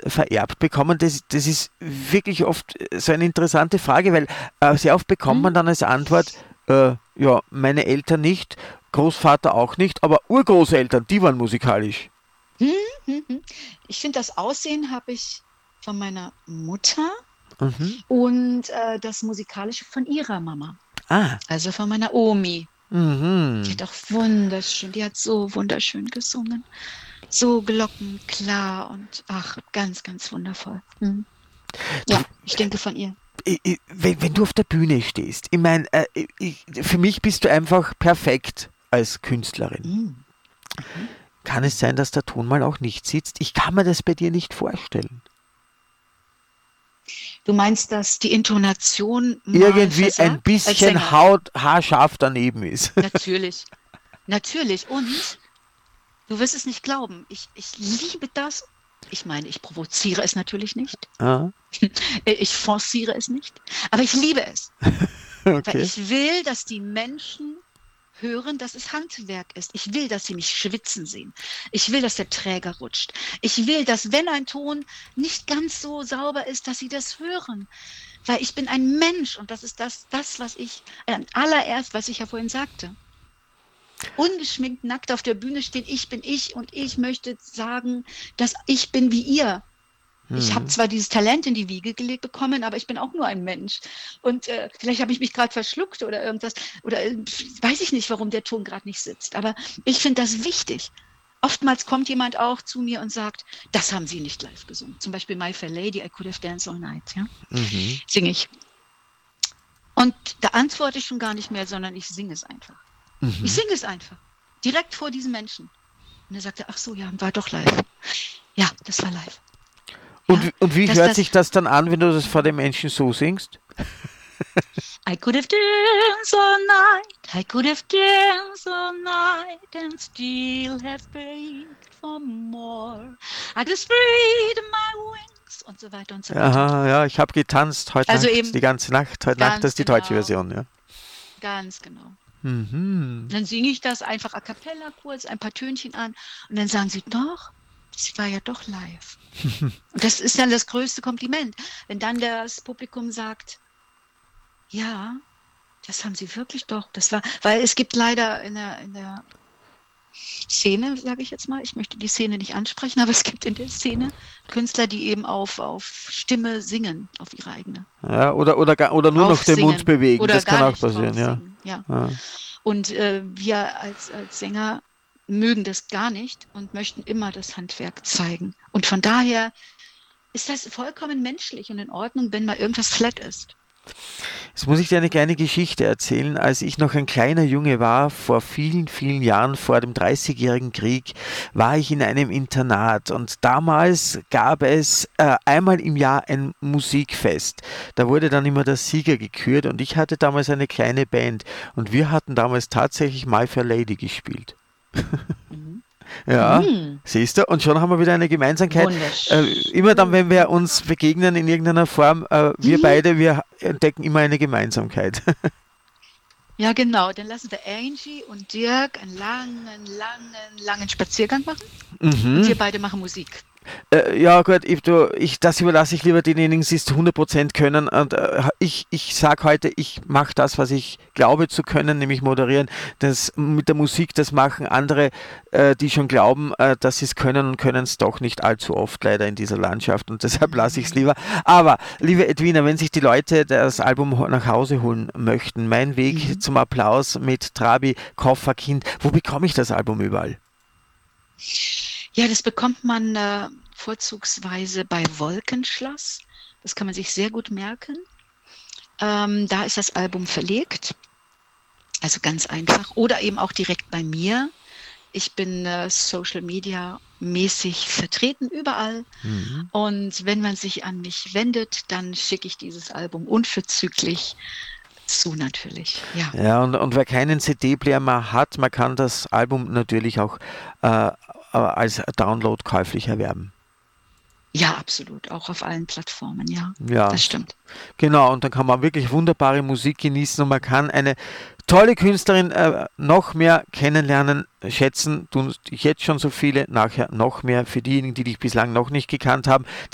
vererbt bekommen? Das ist wirklich oft so eine interessante Frage, weil sehr oft bekommt man Hm? dann als Antwort, ja, meine Eltern nicht, Großvater auch nicht, aber Urgroßeltern, die waren musikalisch. Hm, hm. Ich finde, das Aussehen habe ich von meiner Mutter Mhm. und das Musikalische von ihrer Mama, Ah, also von meiner Omi. Die mhm. hat auch wunderschön, die hat so wunderschön gesungen. So glockenklar und ach, ganz, ganz wundervoll. Hm. Du, Ja, ich denke von ihr. wenn du auf der Bühne stehst, ich meine, für mich bist du einfach perfekt als Künstlerin. Hm. Mhm. Kann es sein, dass der Ton mal auch nicht sitzt? Ich kann mir das bei dir nicht vorstellen. Du meinst, dass die Intonation mal Irgendwie ein versagt als bisschen Sänger? haarscharf daneben ist. Natürlich, natürlich. Und du wirst es nicht glauben. Ich liebe das. Ich meine, ich provoziere es natürlich nicht. Ah, Ich forciere es nicht. Aber ich liebe es. Weil okay. ich will, dass die Menschen hören, dass es Handwerk ist. Ich will, dass sie mich schwitzen sehen. Ich will, dass der Träger rutscht. Ich will, dass wenn ein Ton nicht ganz so sauber ist, dass sie das hören. Weil ich bin ein Mensch und das ist das was ich, allererst, was ich ja vorhin sagte. Ungeschminkt, nackt auf der Bühne stehen, ich bin ich und ich möchte sagen, dass ich bin wie ihr. Ich habe Hm. zwar dieses Talent in die Wiege gelegt bekommen, aber ich bin auch nur ein Mensch. Und vielleicht habe ich mich gerade verschluckt oder irgendwas. Oder weiß ich nicht, warum der Ton gerade nicht sitzt. Aber ich finde das wichtig. Oftmals kommt jemand auch zu mir und sagt, das haben Sie nicht live gesungen. Zum Beispiel My Fair Lady, I Could Have Danced All Night. Ja? Mhm. Singe ich. Und da antworte ich schon gar nicht mehr, sondern ich singe es einfach. Ich Mhm. singe es einfach. Direkt vor diesem Menschen. Und er sagte, ach so, ja, war doch live. Ja, das war live. Ja, Und wie dass hört das sich das dann an, wenn du das vor den Menschen so singst? I could have danced all night, I could have danced all night and still have begged for more. I could spread my wings und so weiter und so weiter. Aha, ja, ich habe getanzt heute Also Nacht, die eben ganze Nacht, heute Nacht, das ganz ist die deutsche genau, Version, ja. ganz genau. Mhm. Dann singe ich das einfach a cappella kurz, ein paar Tönchen an und dann sagen sie, doch, das war ja doch live. Und das ist dann das größte Kompliment, wenn dann das Publikum sagt, ja, das haben sie wirklich doch. Das war, weil es gibt leider in der Szene, sage ich jetzt mal, ich möchte die Szene nicht ansprechen, aber es gibt in der Szene Künstler, die eben auf Stimme singen, auf ihre eigene. Ja, oder nur noch Drauf den Mund singen bewegen, oder das kann gar auch nicht passieren, drauf ja. singen, ja. Ja. Und wir als Sänger mögen das gar nicht und möchten immer das Handwerk zeigen. Und von daher ist das vollkommen menschlich und in Ordnung, wenn mal irgendwas flat ist. Jetzt muss ich dir eine kleine Geschichte erzählen. Als ich noch ein kleiner Junge war, vor vielen, vielen Jahren, vor dem Dreißigjährigen Krieg, war ich in einem Internat und damals gab es einmal im Jahr ein Musikfest. Da wurde dann immer der Sieger gekürt und ich hatte damals eine kleine Band und wir hatten damals tatsächlich My Fair Lady gespielt. Mhm. Ja, Mm, siehst du, und schon haben wir wieder eine Gemeinsamkeit. Immer dann, wenn wir wunderschön. uns begegnen in irgendeiner Form, wir Mhm. beide, wir entdecken immer eine Gemeinsamkeit. Ja, genau. Dann lassen wir Angie und Dirk einen langen, langen, langen Spaziergang machen und Mhm. wir beide machen Musik. Ja gut, das überlasse ich lieber denjenigen, die es zu 100% können. Und ich sage heute, ich mache das, was ich glaube zu können, nämlich moderieren. Das mit der Musik, das machen andere, die schon glauben, dass sie es können und können es doch nicht allzu oft leider in dieser Landschaft. Und deshalb lasse ich es Mhm. lieber. Aber, liebe Edwina, wenn sich die Leute das Album nach Hause holen möchten, mein Weg Mhm. zum Applaus mit Trabi, Kofferkind, wo bekomme ich das Album überall? Ja, das bekommt man vorzugsweise bei Wolkenschloss. Das kann man sich sehr gut merken. Da ist das Album verlegt, also ganz einfach. Oder eben auch direkt bei mir. Ich bin Social Media mäßig vertreten überall. Mhm. Und wenn man sich an mich wendet, dann schicke ich dieses Album unverzüglich zu natürlich. Ja, Ja, und wer keinen CD-Player mehr hat, man kann das Album natürlich auch als Download käuflich erwerben. ja, absolut. Auch auf allen Plattformen, ja. Ja, Das stimmt. genau. Und dann kann man wirklich wunderbare Musik genießen und man kann eine tolle Künstlerin noch mehr kennenlernen, schätzen. Tun jetzt schon so viele, nachher noch mehr für diejenigen, die dich bislang noch nicht gekannt haben.